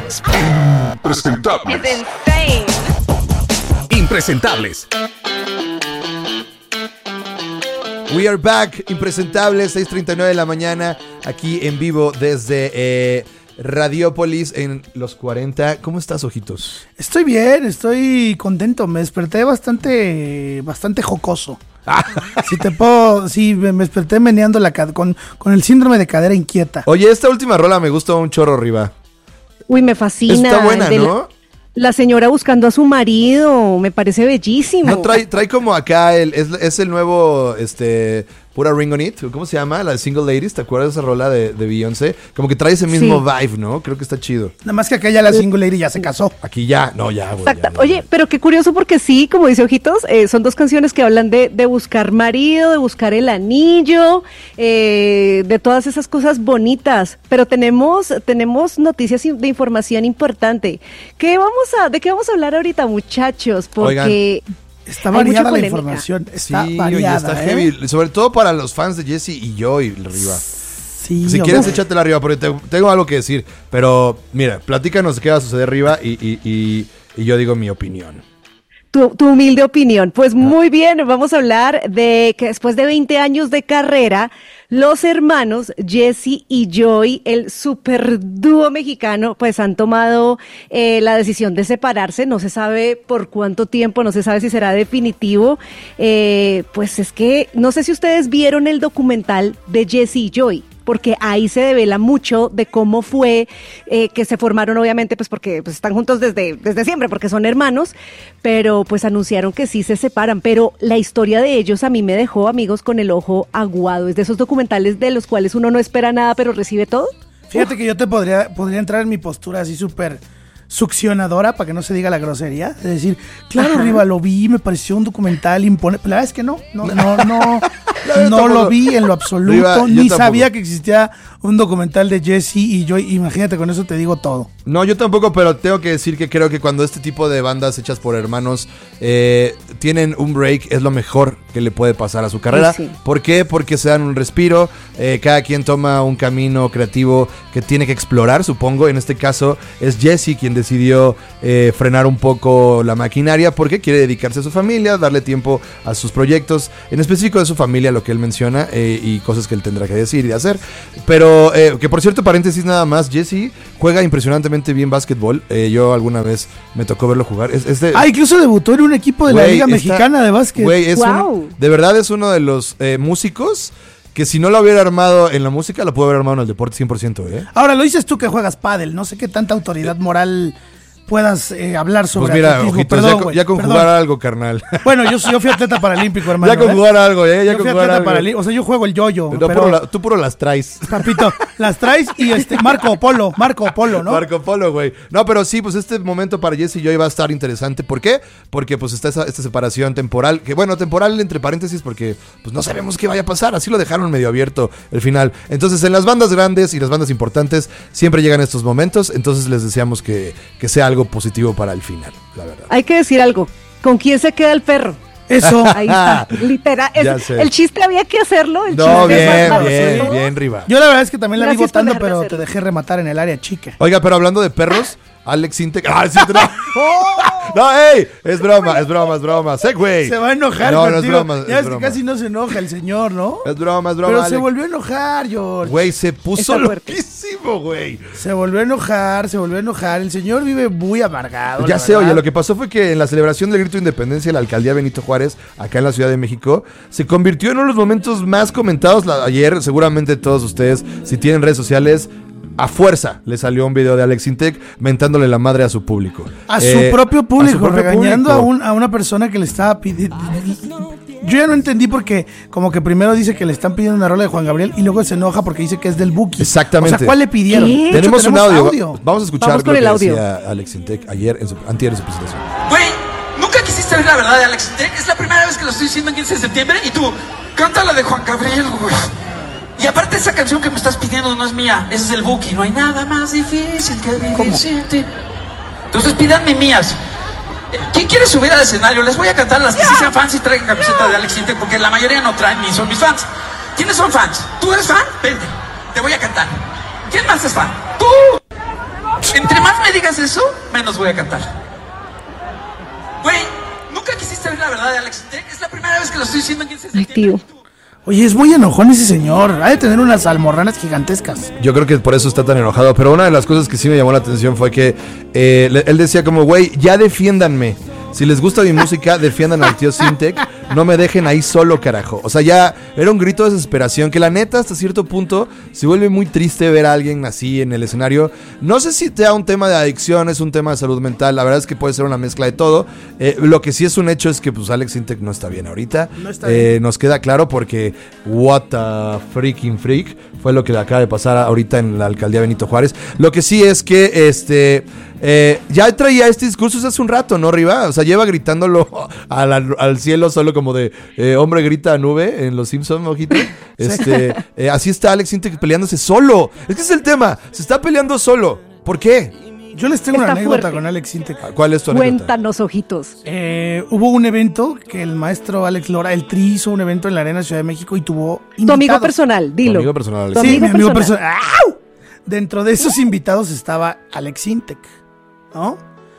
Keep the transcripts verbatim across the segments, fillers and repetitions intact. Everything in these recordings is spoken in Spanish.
Impresentables. It's insane. Impresentables. We are back, Impresentables, seis treinta y nueve de la mañana, aquí en vivo desde eh, Radiópolis en los cuarenta. ¿Cómo estás, Ojitos? Estoy bien, estoy contento. Me desperté bastante, bastante jocoso. Si te puedo, sí, me, me desperté meneando la cad- con, con el síndrome de cadera inquieta. Oye, esta última rola me gustó un chorro, Riva. Uy, me fascina. Está buena, De ¿no? La, la señora buscando a su marido, me parece bellísimo. No, trae, trae como acá, el, es, es el nuevo, este, pura Ring on It, ¿cómo se llama? La de Single Ladies, ¿te acuerdas de esa rola de, de Beyoncé? Como que trae ese mismo Sí. vibe, ¿no? Creo que está chido. Nada más que acá ya la single lady ya se casó. Aquí ya, no, ya, güey. Exacto. ya, no, Oye, ya. pero qué curioso porque sí, como dice Ojitos, eh, son dos canciones que hablan de, de buscar marido, de buscar el anillo, eh, de todas esas cosas bonitas. Pero tenemos, tenemos noticias de información importante. ¿Qué vamos a, ¿De qué vamos a hablar ahorita, muchachos? Porque Está hay variada mucha la polémica. información. Está Sí, variada, oye, está ¿eh? heavy. Sobre todo para los fans de Jesse y Joy, Riva. Sí, Si o- quieres, échatela arriba, porque te- tengo algo que decir. Pero, mira, platícanos qué va a suceder arriba y, y, y, y yo digo mi opinión. Tu, tu humilde opinión. Pues muy bien, vamos a hablar de que después de veinte años de carrera, los hermanos Jesse y Joy, el super dúo mexicano, pues han tomado eh, la decisión de separarse. No se sabe por cuánto tiempo, no se sabe si será definitivo. Eh, pues es que no sé si ustedes vieron el documental de Jesse y Joy, porque ahí se devela mucho de cómo fue eh, que se formaron, obviamente, pues porque pues, están juntos desde, desde siempre, porque son hermanos, pero pues anunciaron que sí se separan. Pero la historia de ellos a mí me dejó, amigos, con el ojo aguado. Es de esos documentales de los cuales uno no espera nada, pero recibe todo. Fíjate que yo te podría, podría entrar en mi postura así súper succionadora, para que no se diga la grosería. Es decir, claro, Ajá. Riva, lo vi, me pareció un documental imponente. La verdad es que no, no, no, no, verdad no tampoco. lo vi en lo absoluto. Riva, yo ni tampoco. sabía que existía un documental de Jesse y yo. Imagínate, con eso te digo todo. No, yo tampoco, pero tengo que decir que creo que cuando este tipo de bandas hechas por hermanos eh, tienen un break, es lo mejor que le puede pasar a su carrera. Sí, sí. ¿Por qué? Porque se dan un respiro, eh, cada quien toma un camino creativo que tiene que explorar, supongo. En este caso es Jesse quien decidió eh, frenar un poco la maquinaria porque quiere dedicarse a su familia, darle tiempo a sus proyectos, en específico de su familia, lo que él menciona, eh, y cosas que él tendrá que decir y hacer. Pero, eh, que por cierto, paréntesis nada más, Jesse juega impresionantemente bien básquetbol. Eh, yo alguna vez me tocó verlo jugar. Es, es de, Ah, incluso debutó en un equipo de la Güey, Liga está- Mexicana de Básquet. Güey, es Guau. un- de verdad es uno de los eh, músicos que si no lo hubiera armado en la música, lo pudo haber armado en el deporte cien por ciento, ¿eh? Ahora, lo dices tú que juegas pádel. No sé qué tanta autoridad moral puedas eh, hablar sobre Pues mira, atletismo. ojitos, Perdón, ya, con- güey, ya con perdón. jugar algo, carnal. Bueno, yo, soy- yo fui atleta paralímpico, hermano. ya con ¿eh? jugar algo, ¿eh? Ya Yo con fui jugar atleta algo. paralímpico. O sea, yo juego el yo-yo. No, pero, puro la- tú puro las traes. papito, las traes y este Marco Polo, Marco Polo, ¿no? Marco Polo, güey. No, pero sí, pues este momento para Jesse y Joy va a estar interesante. ¿Por qué? Porque pues está esa, esta separación temporal. Que bueno, temporal entre paréntesis porque pues no sabemos qué vaya a pasar. Así lo dejaron medio abierto el final. Entonces en las bandas grandes y las bandas importantes siempre llegan estos momentos. Entonces les deseamos que, que sea algo positivo para el final, la verdad. Hay que decir algo. ¿Con quién se queda el perro? Eso. Ahí está, literal. es- Ya sé. el chiste había que hacerlo. El No, chiste es bien, más bien, gracioso. bien, Riva. Yo la verdad es que también la vi Gracias por votando, dejarme pero hacerlo. te dejé rematar en el área chica. Oiga, pero hablando de perros, Alex Intec. Ah, sí, no. No, ey, es broma, es broma, es broma. Segway. Se va a enojar No, no es contigo. broma, Ya es ves que broma. casi no se enoja el señor, ¿no? Es broma, es broma. Pero se Alex. volvió a enojar, George. Güey, se puso Está fuerte. loquísimo, güey. Se volvió a enojar, se volvió a enojar. El señor vive muy amargado. Ya la sé, verdad. oye, lo que pasó fue que en la celebración del grito de independencia de la alcaldía Benito Juárez, acá en la Ciudad de México, se convirtió en uno de los momentos más comentados la- ayer. Seguramente todos ustedes, si tienen redes sociales, a fuerza le salió un video de Alex Intec mentándole la madre a su público. A Eh, su propio a su público, propio regañando público. A, un- a una persona que le estaba pidiendo. Yo ya no entendí porque como que primero dice que le están pidiendo una rola de Juan Gabriel y luego se enoja porque dice que es del Buki. Exactamente. O sea, ¿cuál le pidieron? ¿Qué? De hecho, Tenemos un audio. Vamos a escuchar Vamos con lo el que audio. decía Alex Intec ayer en su, antier en su presentación. Güey, ¿nunca quisiste ver la verdad de Alex Intec? Es la primera vez que lo estoy diciendo en quince de septiembre y tú, canta la de Juan Gabriel, güey. Y aparte esa canción que me estás pidiendo no es mía, esa es del Buki. No hay nada más difícil que vivir sin ti. Entonces pídanme mías. Eh, ¿Quién quiere subir al escenario? Les voy a cantar las que sí sean fans y traigan camiseta de Alex Intec, porque la mayoría no traen ni son mis fans. ¿Quiénes son fans? ¿Tú eres fan? Vente, te voy a cantar. ¿Quién más es fan? ¡Tú! Entre más más me digas eso, menos voy a cantar. Güey, ¿nunca quisiste ver la verdad de Alex Intec? Es la primera vez que lo estoy diciendo en quince de Ay, septiembre. tío. Oye, es muy enojón ese señor. Ha de tener unas almorranas gigantescas. Yo creo que por eso está tan enojado. Pero una de las cosas que sí me llamó la atención fue que eh, le- él decía como, güey, ya defiéndanme. Si les gusta mi música, defiendan al tío Sintec. No me dejen ahí solo, carajo. O sea, ya era un grito de desesperación que la neta, hasta cierto punto, se vuelve muy triste ver a alguien así en el escenario. No sé si sea un tema de adicción, es un tema de salud mental. La verdad es que puede ser una mezcla de todo. Eh, lo que sí es un hecho es que pues Alex Sintec no está bien ahorita. No está Eh, nos queda claro porque what the freaking freak fue lo que le acaba de pasar ahorita en la alcaldía Benito Juárez. Lo que sí es que este eh, ya traía este discurso hace un rato, ¿no, Riva? O sea, lleva gritándolo al, al, al cielo solo como de eh, hombre grita a nube en Los Simpsons, ojito. Este, eh, así está Alex Sintec peleándose solo. Es que ese es el tema. Se está peleando solo. ¿Por qué? Yo les tengo una Está anécdota fuerte. con Alex Sintec. ¿Cuál es tu anécdota? Cuéntanos, ojitos. Eh, hubo un evento que el maestro Alex Lora, el Tri, hizo un evento en la Arena Ciudad de México y tuvo invitados. Tu amigo personal, dilo. Tu amigo personal, Alex. Tu Sí, amigo mi amigo personal. personal. ¡Au! Dentro de esos invitados estaba Alex Sintec, ¿no?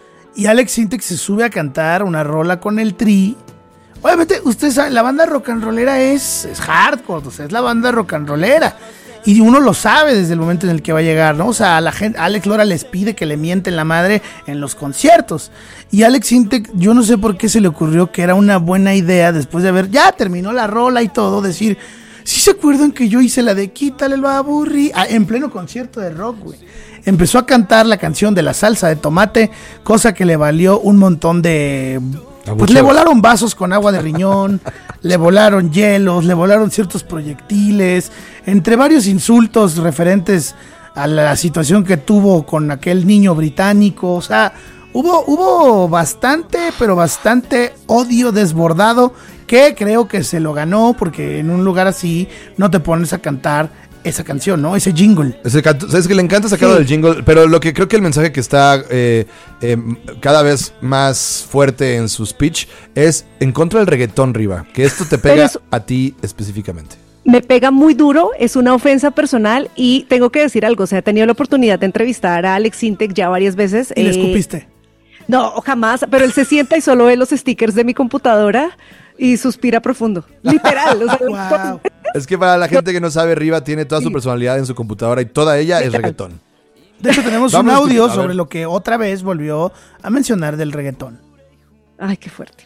Y Alex Sintec se sube a cantar una rola con el Tri. Obviamente, ustedes saben, la banda rock and rollera es, es hardcore, o sea, es la banda rock and rollera. Y uno lo sabe desde el momento en el que va a llegar, ¿no? O sea, a la gente, Alex Lora les pide que le mienten la madre en los conciertos. Y Alex Sintec, yo no sé por qué se le ocurrió que era una buena idea, después de haber, ya terminó la rola y todo, decir, ¿sí se acuerdan que yo hice la de Quítale el baburri? Ah, en pleno concierto de rock, güey. Empezó a cantar la canción de la salsa de tomate, cosa que le valió un montón de... Pues Abucheos. le volaron vasos con agua de riñón, le volaron hielos, le volaron ciertos proyectiles, entre varios insultos referentes a la situación que tuvo con aquel niño británico. O sea, hubo, hubo bastante, pero bastante odio desbordado que creo que se lo ganó porque en un lugar así no te pones a cantar esa canción, ¿no? Ese jingle. Ese canto- ¿Sabes que le encanta sacarlo Sí. del jingle? Pero lo que creo que el mensaje que está eh, eh, cada vez más fuerte en su speech es en contra del reggaetón, Riva. Que esto te Pero pega es- a ti específicamente. Me pega muy duro, es una ofensa personal y tengo que decir algo. O sea, he tenido la oportunidad de entrevistar a Alex Sintec ya varias veces. Y le eh, escupiste. No, jamás, pero él se sienta y solo ve los stickers de mi computadora y suspira profundo. Literal. O sea, Wow. Es que para la gente que no sabe, Riva tiene toda su personalidad en su computadora y toda ella es Literal. reggaetón. De hecho, tenemos Vamos un a audio escuchar, a ver. sobre lo que otra vez volvió a mencionar del reggaetón. Ay, qué fuerte.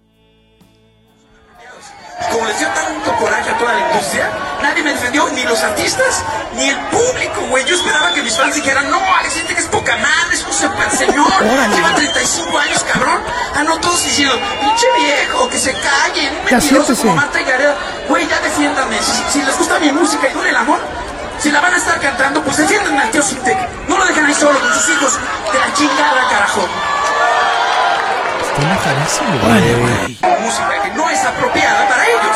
Como les dio tanto coraje a toda la industria, nadie me defendió, ni los artistas, ni el público, güey. Yo esperaba que mis fans dijeran, no, Alex Sintec es poca madre, es un super señor, Órale. lleva treinta y cinco años, cabrón. Ah, no, todos diciendo, pinche viejo, que se callen, un Ya mentiroso siéntese. como Marta y Gareda. Güey, ya defiéndanme, si, si les gusta mi música y duele el amor, si la van a estar cantando, pues defiéndanme al tío Sintec. No lo dejan ahí solo con sus hijos de la chingada, carajo. Está enojadísimo, güey. Música que no es apropiada para ellos.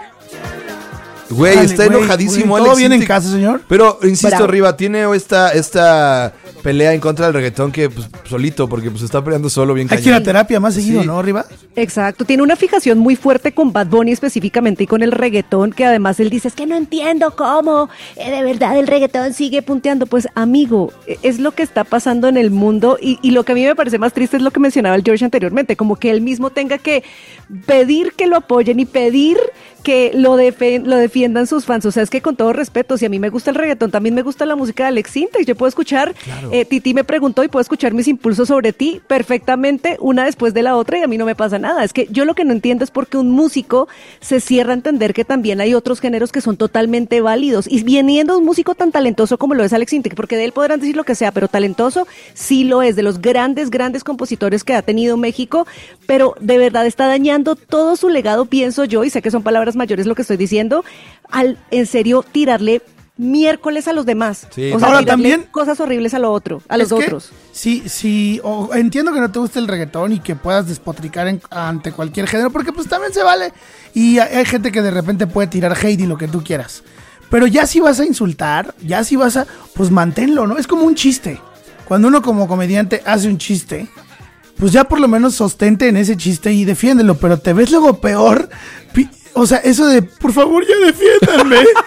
Güey, Dale, está güey, enojadísimo, güey. Alex ¿Todo bien en Sintec. casa, señor? Pero, insisto, Bravo. Riva, tiene esta, esta pelea en contra del reggaetón que, pues, solito, porque pues, se está peleando solo bien Hay que ir a cañón. terapia más seguido, Sí. ¿no, Riva? Exacto, tiene una fijación muy fuerte con Bad Bunny específicamente y con el reggaetón, que además él dice, es que no entiendo cómo, eh, de verdad el reggaetón sigue punteando. Pues amigo, eh, es lo que está pasando en el mundo y, y lo que a mí me parece más triste es lo que mencionaba el George anteriormente, como que él mismo tenga que pedir que lo apoyen y pedir que lo, defe- lo defiendan sus fans. O sea, es que con todo respeto, si a mí me gusta el reggaetón, también me gusta la música de Alex Sintec. Yo puedo escuchar, eh, Titi me preguntó y puedo escuchar mis impulsos sobre ti perfectamente, una después de la otra, y a mí no me pasa nada. Es que yo lo que no entiendo es por qué un músico se cierra a entender que también hay otros géneros que son totalmente válidos. Y viniendo un músico tan talentoso como lo es Alex Sintec, porque de él podrán decir lo que sea, pero talentoso sí lo es, de los grandes, grandes compositores que ha tenido México, pero de verdad está dañando todo su legado, pienso yo, y sé que son palabras mayores lo que estoy diciendo, al en serio tirarle miércoles a los demás. Sí. O sea, Ahora, tirarle también- cosas horribles a lo otro, a los Es que, otros. Sí, sí, o- entiendo que no te guste el reggaetón y que puedas despotricar en- ante cualquier género, porque pues también se vale. Y hay, hay gente que de repente puede tirar hate y lo que tú quieras. Pero ya si vas a insultar, ya si vas a, pues manténlo, ¿no? Es como un chiste. Cuando uno como comediante hace un chiste, pues ya por lo menos sostente en ese chiste y defiéndelo, pero te ves luego peor. pi- O sea, eso de, por favor, ya defiéndanme.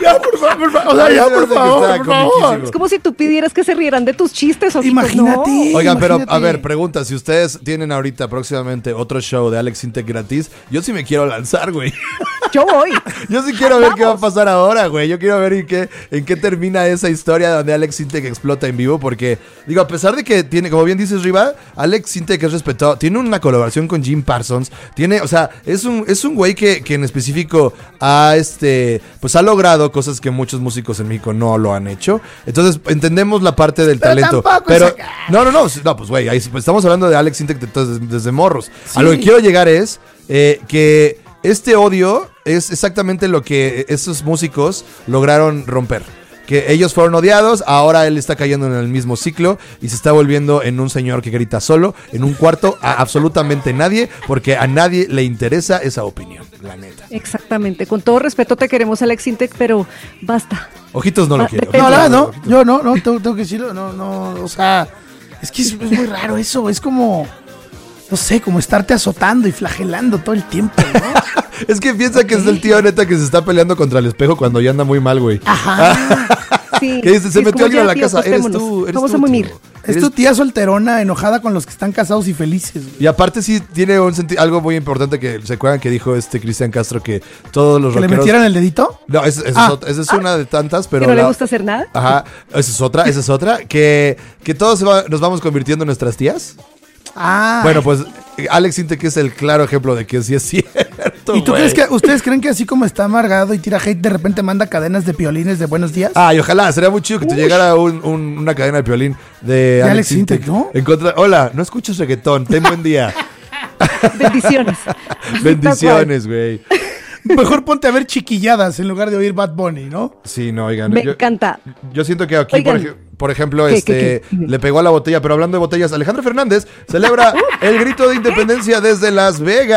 Ya, por favor, por favor. O sea, Ay, ya, se me por hace que favor, está por favor. comiquísimo. Es como si tú pidieras que se rieran de tus chistes. O Imagínate. Oigan, pero imagínate. a ver, pregunta, si ustedes tienen ahorita próximamente otro show de Alex Intec gratis, yo sí me quiero lanzar, güey. Yo voy. Yo sí quiero ver qué va a pasar ahora, güey. Yo quiero ver en qué, en qué termina esa historia donde Alex Intec explota en vivo, porque, digo, a pesar de que tiene, como bien dices, Riva, Alex Intec es respetado, tiene una colaboración con Jim Parsons, tiene, o sea, es un, es un güey que, que en específico ha, este, pues ha logrado cosas que muchos músicos en México no lo han hecho. Entonces, entendemos la parte del Pero talento. tampoco Pero, es acá. no, no, no, no, pues, güey, ahí pues, estamos hablando de Alex Intec desde, desde morros. Sí. A lo que quiero llegar es eh, que este odio es exactamente lo que esos músicos lograron romper. Que ellos fueron odiados, ahora él está cayendo en el mismo ciclo y se está volviendo en un señor que grita solo, en un cuarto, a absolutamente nadie, porque a nadie le interesa esa opinión, la neta. Exactamente. Con todo respeto te queremos, Alex Intec, pero basta. Ojitos no lo Ah, quiero. depende. No, Pero- la verdad, no. Yo no, no, tengo, tengo que decirlo. No, no, o sea, es que es, es muy raro eso. Es como, no sé, como estarte azotando y flagelando todo el tiempo, ¿no? Es que piensa que es el tío neta que se está peleando contra el espejo cuando ya anda muy mal, güey. Ajá. Sí, ¿Qué dice? Se sí, es metió como, alguien ya, a la tío, casa. Eres acostémonos. tú, eres Vamos tú, a mimir. tío. Es Eres- tu tía solterona enojada con los que están casados y felices. güey. Y aparte sí tiene un senti- algo muy importante que se acuerdan que dijo este Cristian Castro, que todos los ¿Que le rockeros... metieran el dedito? No, esa, esa Ah. es, otra- esa es una de tantas, pero... ¿Que no le la- gusta hacer nada? Ajá, esa es otra, esa es otra. Que, que todos se va- nos vamos convirtiendo en nuestras tías. Ah. Bueno, pues Alex Intec es el claro ejemplo de que sí es cierto, ¿Y tú güey. crees que ustedes creen que así como está amargado y tira hate, de repente manda cadenas de piolines de buenos días? Ay, ojalá, sería muy chido que te llegara un- un- una cadena de violín de, Alex, Alex Intec, Intec, ¿no? En contra- Hola, no escuches reggaetón, ten buen día. Bendiciones. Bendiciones, güey. Mejor ponte a ver chiquilladas en lugar de oír Bad Bunny, ¿no? Sí, no, oigan. Me yo, encanta. yo siento que aquí, por, Oigan. ej- por ejemplo, ¿Qué, este qué, qué? le pegó a la botella, pero hablando de botellas, Alejandro Fernández celebra el grito de independencia desde Las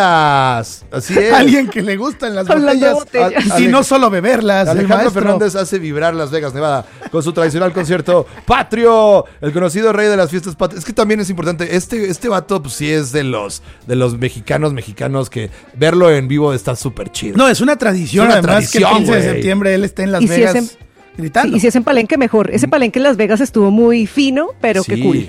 Vegas. Así es. Alguien que le gustan las Hablando de botellas. botellas. Y no solo beberlas. el Alejandro maestro. Fernández hace vibrar Las Vegas, Nevada, con su tradicional concierto Patrio, el conocido rey de las fiestas patrias. Es que también es importante, este, este vato, pues sí es de los, de los mexicanos, mexicanos, que verlo en vivo está súper chido. No, es una tradición, Es una además, que el tradición, quince de güey. septiembre él está en Las Y si Vegas es en- gritando. Sí, y si es en Palenque, mejor. Ese Palenque en Las Vegas estuvo muy fino, pero qué Sí. cool.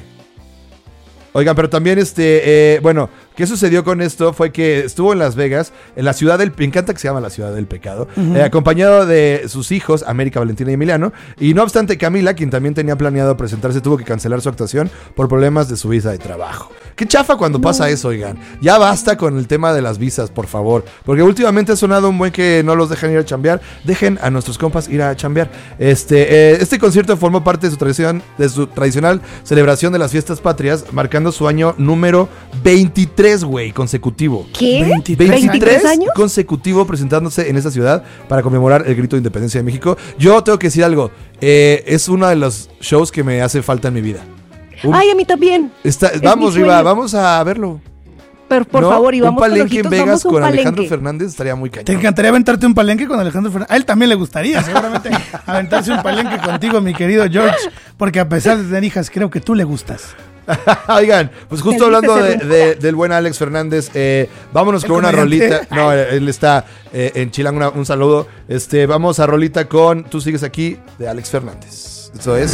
Oigan, pero también este, eh, bueno, ¿qué sucedió con esto? Fue que estuvo en Las Vegas, en la ciudad del, me encanta que se llama la ciudad del pecado, eh, acompañado de sus hijos, América, Valentina y Emiliano, y no obstante Camila, quien también tenía planeado presentarse, tuvo que cancelar su actuación por problemas de su visa de trabajo. Qué chafa cuando pasa eso, oigan. Ya basta con el tema de las visas, por favor, porque últimamente ha sonado un buen que no los dejan ir a chambear, dejen a nuestros compas ir a chambear. Este, eh, este concierto formó parte de su tradición, de su tradicional celebración de las fiestas patrias, marcando su año número veintitrés, güey, consecutivo. ¿Qué? veintitrés ¿veintitrés años? consecutivo presentándose en esa ciudad para conmemorar el grito de independencia de México. Yo tengo que decir algo, eh, es uno de los shows que me hace falta en mi vida. Un- Ay, a mí también. está- es vamos, mi Riva, sueño. vamos a verlo. Pero por ¿no? favor, y vamos un con palenque en ojitos, Vegas vamos a un con Alejandro palenque. Fernández estaría muy ¿Te cañón. encantaría aventarte un palenque con Alejandro Fernández? A él también le gustaría, seguramente, aventarse un palenque contigo, mi querido George, porque a pesar de tener hijas, creo que tú le gustas. Oigan, pues justo Feliz hablando de de, ser de- del buen Alex Fernández, eh, vámonos ¿El con una comediante? rolita. No, él está eh, en Chilango, una- un saludo. Este, vamos a rolita con Tú sigues aquí de Alex Fernández. Eso es.